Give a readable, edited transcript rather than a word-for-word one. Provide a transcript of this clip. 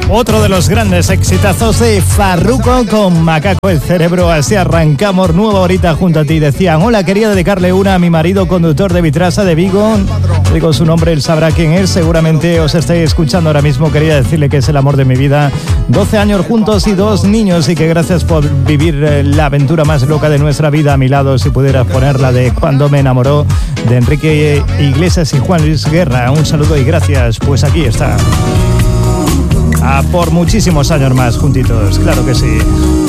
Otro de los grandes exitazos de Farruko con Macaco el Cerebro. Así arrancamos nueva horita junto a ti. Decían: hola, quería dedicarle una a mi marido, conductor de Vitrasa de Vigo. Digo su nombre, él sabrá quién es. Seguramente os estáis escuchando ahora mismo. Quería decirle que es el amor de mi vida. 12 años juntos y 2 niños, y que gracias por vivir la aventura más loca de nuestra vida a mi lado. Si pudieras ponerla de Cuando me enamoró, de Enrique Iglesias y Juan Luis Guerra. Un saludo y gracias. Pues aquí está. Por muchísimos años más juntitos, claro que sí.